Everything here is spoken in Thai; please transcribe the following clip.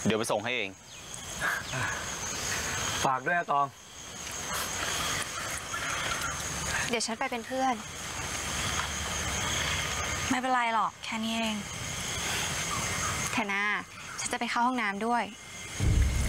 เดี๋ยวไปส่งให้เองฝากด้วยนะตองเดี๋ยวฉันไปเป็นเพื่อนไม่เป็นไรหรอกแค่นี้เองเถอะนะฉันจะไปเข้าห้องน้ำด้วย